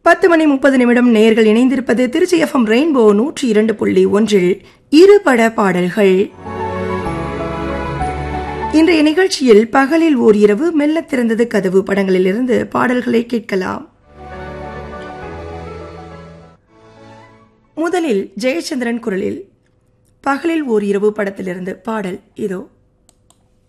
10:30 நேயர்கள் இணைந்திருப்பது Trichy FM rainbow 102.1 இருபட பாடல்கள். இன்றைய நிகழ்ச்சியில் பகலில் ஓர் இரவு, மெல்ல திறந்தது கதவு படங்களிலிருந்து பாடல்களை கேட்கலாம். முதலில் ஜெயச்சந்திரன் குரலில் பகலில் ஓர் இரவு படத்திலிருந்து பாடல் இதோ.